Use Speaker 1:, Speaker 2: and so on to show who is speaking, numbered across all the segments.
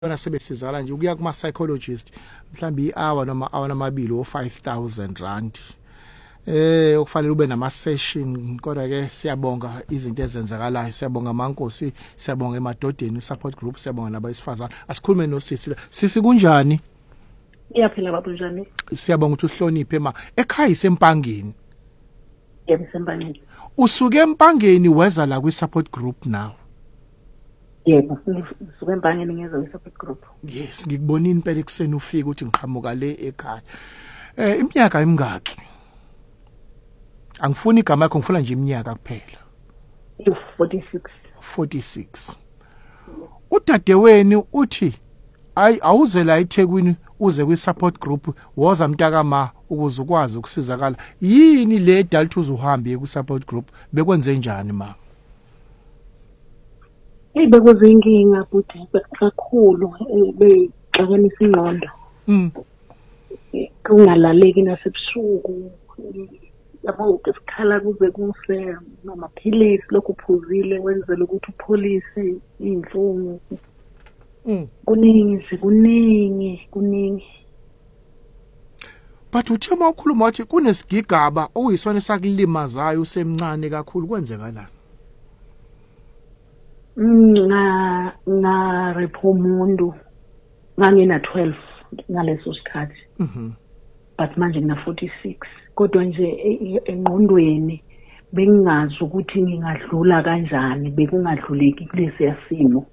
Speaker 1: bona sebesizala nje ukuya kuma psychologist mhlawumbe i-hour noma hour namabili o 5,000 rand. Ukufanele ube nama session kodwa ke siyabonga izinto ezenzakalayo, siyabonga amankosi, siyabonga emadodeni support group, siyabonga nabayisifazana. Asikhulume noSisi. Sisi kunjani?
Speaker 2: Iyaphila baba njani?
Speaker 1: Siyabonga ukuthi uhloniphe ekhaya isempangeni.
Speaker 2: Yebo isempangeni.
Speaker 1: Usuke empangeni weza la kwi support group now.
Speaker 2: Yebo, ngisuke empangeni ngeza kwi support group.
Speaker 1: Yes, ngikubonini impela ekseni ufika ukuthi ngiqhamuka le ekhaya. Iminyaka emingaki? Angifuni igama lakho, ngifuna nje iminyaka kuphela.
Speaker 2: 46.
Speaker 1: 46. Udadewenu uthi awuze la eThekwini uze kwi support group woza mntakama ukuze ukwazi ukusizakala. Yini le edala ukuthi uzuhambe ku support group? Bekwenze njani ma?
Speaker 2: Bekuzinkinga futhi kakhulu bexakanisa ingqondo. Kungalaleki nasebusuku. Yabo isikhala kuze kuse namaphilisi lokhu uphuzile wenzele ukuthi upholise inhlungu. Kuningi.
Speaker 1: But uthi uma ukhuluma wathi kunesigigaba oyisona sakulimazayo usemncane kakhulu, kwenzeka la?
Speaker 2: Na repomundo ngangena 12 ngaleso sikhathi. But manje ngina 46. Kodwa nje engqondweni bengingazi ukuthi ngingadlula kanjani, bekungadluleki kulesi yasimo.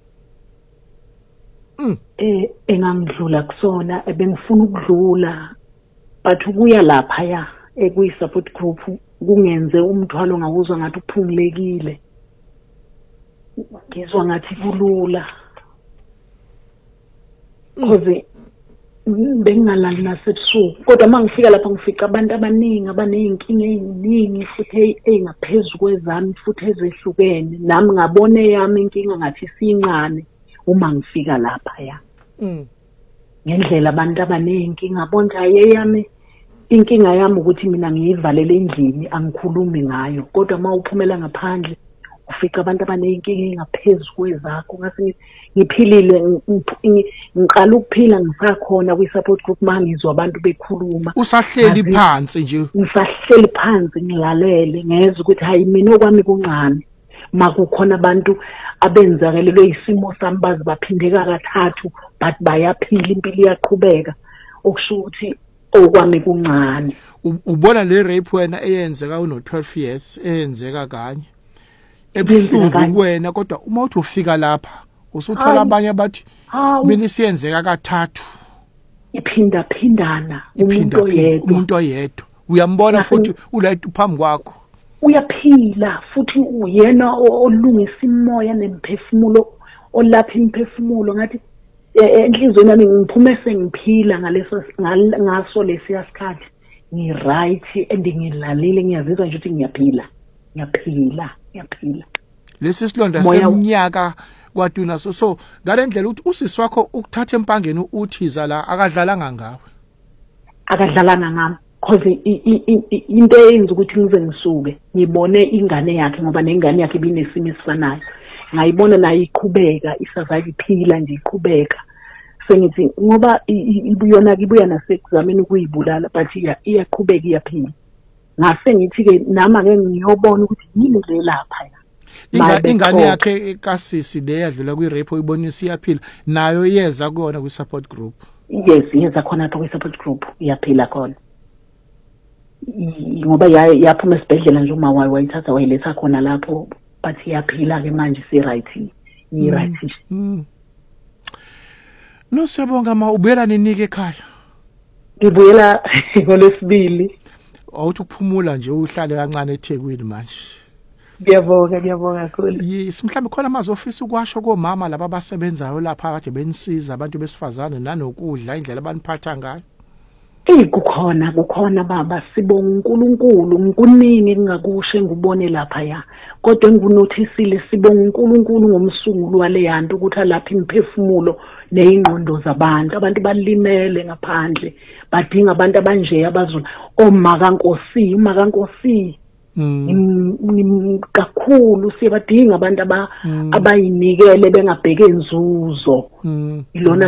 Speaker 2: Engangidlula kusona ebengifuna ukudlula, but ukuya lapha ya ekwi support group kungenze umthwalo ngakuzwa ngathi uphungulekile. Ngizwa ngathi kulula. Cause bengalali nasebusuku, kodwa mangifika lapha ngifica abantu abaningi abaneyinkinga eziningi futhi engaphezulu kwezami futhi ezehlukene, nami ngabone yami inkinga ngathi sincane uma ngifika lapha ya. Ngendlela abantu abaneyinkinga bonke ayeyami inkinga yami ukuthi mina ngiyivalele endlini angikhulumi ngayo, kodwa mawuphumela ngaphandle ufika abantu abaneyinkinga engaphezulu kwezakho. Ngase ngiphilile, ngiqala ukuphila ngisakhona kwi support group mangizwa abantu bekhuluma.
Speaker 1: Usahleli phansi nje?
Speaker 2: Ngisahleli phansi ngilalele, ngezwe ukuthi hayi mina okwami kuncane. Makukhona abantu abenzakalelwe isimo sami bazi baphindeka kathathu but bayaphila, impilo iyaqhubeka, okusho ukuthi okwami kuncane.
Speaker 1: Ubona le rape wena eyenzeka uno 12 years eyenzeka kanye ebuhlungu kuwena, kodwa uma uthi ufika lapha usuthola abanye abathi mina siyenzeka kathathu,
Speaker 2: iphinda
Speaker 1: umuntu oyedwa uyambona futhi ulayithu phambi kwakho,
Speaker 2: uyaphila futhi uyena olungisa imoya nemphefumulo, olapha imphefumulo. Ngathi enhlizweni yami ngiphume sengiphila ngaso lesiya sikhathi, ngi-right and ngilalile, ngiyazizwa nje ukuthi ngiyaphila.
Speaker 1: Lesi silonda seminyaka kwaduna so ngalendlela ukuthi usisi wakho ukuthatha empangeni uthiza la akadlalanga ngawe?
Speaker 2: Akadlalanga ngami, cause into eyenza ukuthi ngize ngisuke ngibone ingane yakhe, ngoba nengane yakhe ibinesimo esifanayo. Ngayibona nayo iqhubeka, isazake iphila nje iqhubeka. Sengithi ngoba ibuyona ibuya nasekuzameni ukuyibulala, but iyaqhubeka iyaphila. Ngase ngithi ke nama ke ngiyobona ukuthi yini le lapha ya.
Speaker 1: Ingane yakhe kasisi le yadlula kwi rape oyibonisa iyaphila nayo yeza kuyona kwi support group?
Speaker 2: Yes, yeza khona lapha kwi support group, iyaphila khona. Ngoba yaphuma esibhedlela nje uma wayithatha wayiletha khona lapho, but iyaphila ke manje right.
Speaker 1: No siyabonga ma ubuyela ninike ekhaya.
Speaker 2: Ngibuyela ngolesibili.
Speaker 1: Awuthi ukuphumula nje uhlale kancane eThekwini manje.
Speaker 2: Ngiyabonga kakhulu.
Speaker 1: Yes, mhlawumbe khona amazi office ukwasho komama laba abasebenzayo lapha kade benisiza abantu besifazane nanokudla indlela abaniphatha ngayo.
Speaker 2: Kukhona baba, sibonga uNkulunkulu, ngikuningi engingakusho ngubone lapha ya. Kodwa nginothisile sibonga uNkulunkulu ngomsungulu wale yanto ukuthi lapha imphefumulo nezingqondo zabantu. Abantu balimele ngaphandle, badinga abantu abanje abazula. Oma kaNkosi kakhulu siyabadinga abantu abayinikele bengabheke inzuzo ilona